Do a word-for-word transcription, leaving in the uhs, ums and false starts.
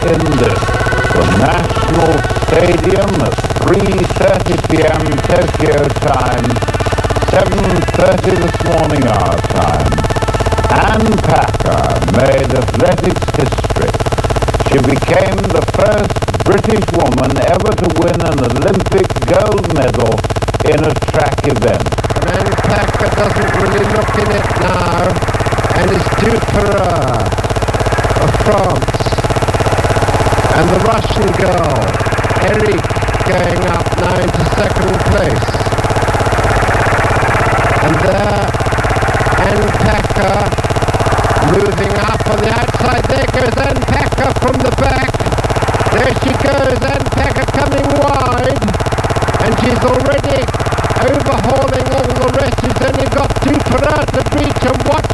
in this, the National Stadium at three thirty p.m. Tokyo time, seven thirty this morning our time. Ann Packer made athletics history. She became the first British woman ever to win an Olympic gold medal in a track event. And Ann Packer doesn't really look in it now, and is Duperra of France. And the Russian girl, Eric, going up now into second place. And there, Ann Packer moving up on the outside. There goes Ann Packer from the back. There she goes, Ann Packer coming wide. And she's already overhauling all the rest. She's only got Duperra to beat. And what